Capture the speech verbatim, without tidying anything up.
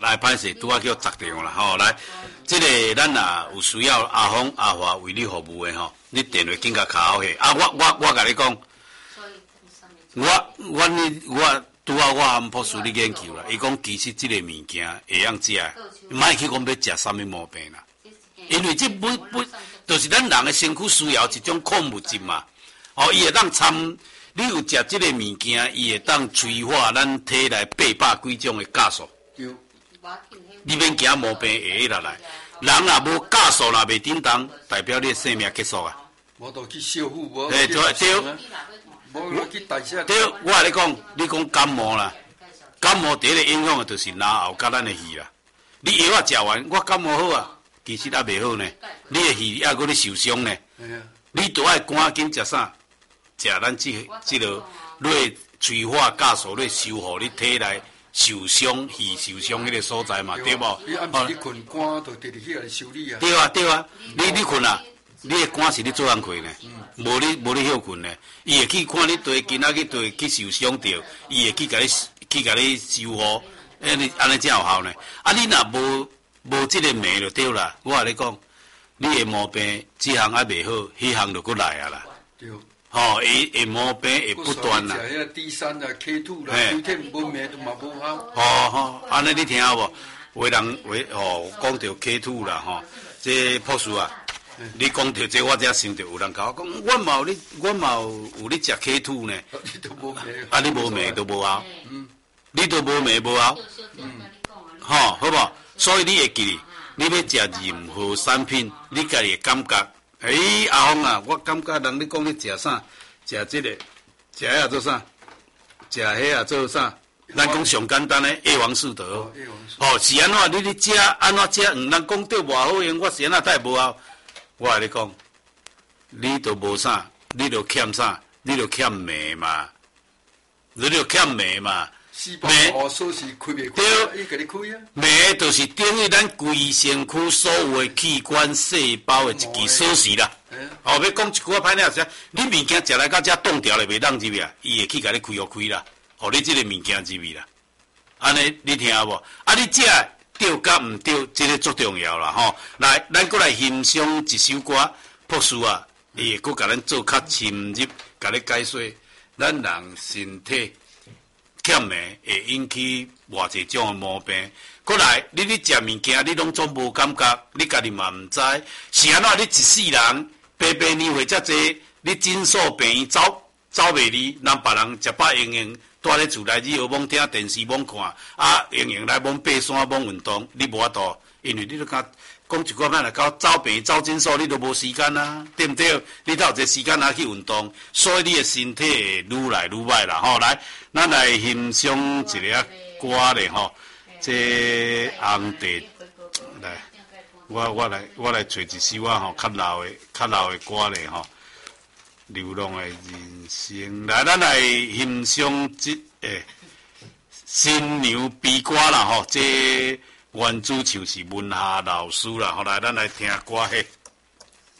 来歹势拄啊叫砸掉啦吼，来，这个咱若有需要阿峰阿华为你服务的吼，你电话紧甲卡好去，啊我我我甲你讲，我我你我拄啊我和博士咧研究啦，伊讲其实这个物件会用食，唔爱去讲要食啥物毛病啦，因为这本本就是咱人的身躯需要一种矿物质嘛，哦，伊会当参。你有食这个物件，伊会当催化咱体内八百几种的酵素。你免惊毛病会来来。人若无酵素，若袂叮当，代表你的生命结束啊。 我都去修复，我对对对， 我去代谢。 对，我跟你讲，你讲感冒啦，感冒第一个影响的就是咽喉甲咱的肺啦。你药啊食完，我感冒好啊，其实也袂好呢。你的肺还搁咧受伤呢。你都爱赶紧食啥？食咱即即落类催化酵素咧修复你体内受伤、肺受伤迄个所在嘛，对无？ 你暗时你困肝，就直直起来修理啊。 对啊，对啊，你你困啊，你的肝是你做工课呢，无你无你休困呢，伊会去看你对筋仔去对去受伤着，伊会去甲你去甲你修复，安尼安尼才有效呢。啊，你若无无即个病就对啦。我甲你讲，你的毛病这项还袂好，迄项就搁来啊啦。 对。 吼，会会毛病会不断啦。 食迄 D 三啊 K 二 啦，每天无眠都嘛无好。 吼吼，安尼你听有无？有人为吼讲到 K 二 啦吼，这博士啊，你讲到这我才想到有人甲我讲，我嘛有你，我嘛有有咧食 K 二 呢。 你都无眠。 啊，你无眠都无效。嗯。你都无眠无效。嗯。吼，好无？所以你会记，你要食任何产品，你家己感觉。诶，阿峰啊，我感觉人你讲你食啥，食即个，食遐做啥，食迄啊做啥？咱讲上简单诶，叶黄素得。哦，是安怎？你咧食安怎食？嗯，人讲对无好用，我是安怎太无效。我甲你讲，你都无啥，你就欠啥？你就欠镁嘛，你就欠镁嘛。 镁哦，锁是开袂开？伊甲你开啊。 镁就是等于咱规身躯所有的器官、细胞的一支锁匙啦。哦，要讲一句话歹听些，你物件食来到遮冻掉了，袂当入去啊，伊会去甲你开互开啦，互你即个物件入去啦。安尼你听无？啊，你食对甲毋对，即个足重要啦吼。来，咱过来欣赏一首歌，博士啊，伊会搁甲咱做较深入，甲你解说咱人身体。欠镁会引起偌济种的毛病。过来，你咧食物件，你拢总无感觉，你家己嘛毋知，是安怎？你一世人白白年岁遮济，你诊所病院走走袂离，让别人食饱闲闲，住咧厝内只学罔听电视罔看，啊，闲闲来罔爬山罔运动，你无法度，因为你都甲讲一句话来到走病走诊所，你都无时间啊，对毋对？你都有这时间拿去运动，所以你的身体会愈来愈歹啦。吼，来，咱来欣赏一个歌咧，吼，这红地来，我我来我来找一首啊，吼，较老的较老的歌咧，吼，流浪的人生，来，咱来欣赏这诶新娘悲歌啦，吼，这。原主唱是文夏老师啦，后来咱来听歌嘿。